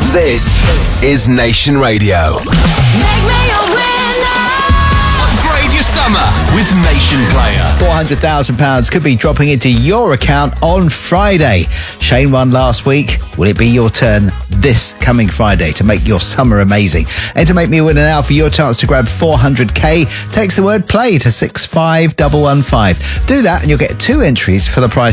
This is Nation Radio. Make me a winner. Upgrade your summer with Nation Player. £400,000 could be dropping into your account on Friday. Shane won last week. Will it be your turn this coming Friday to make your summer amazing? And to make me a winner now for your chance to grab 400k, text the word play to 65115. Do that and you'll get 2 entries for the price